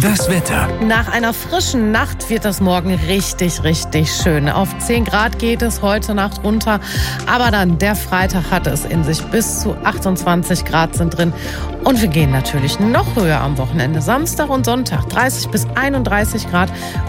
Das Wetter. Nach einer frischen Nacht wird das morgen richtig, richtig schön. Auf 10 Grad geht es heute Nacht runter, aber dann der Freitag hat es in sich. Bis zu 28 Grad sind drin. Und wir gehen natürlich noch höher am Wochenende. Samstag und Sonntag 30 bis 31 Grad